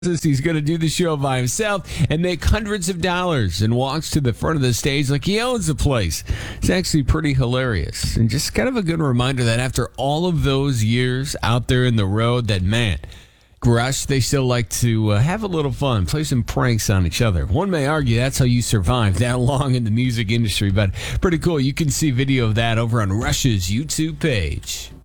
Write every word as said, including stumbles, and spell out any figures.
He's going to do the show by himself and make hundreds of dollars and walks to the front of the stage like he owns the place. It's actually pretty hilarious and just kind of a good reminder that after all of those years out there in the road, that man, Rush, they still like to uh, have a little fun, play some pranks on each other. One may argue that's how you survive that long in the music industry, but pretty cool. You can see video of that over on Rush's YouTube page.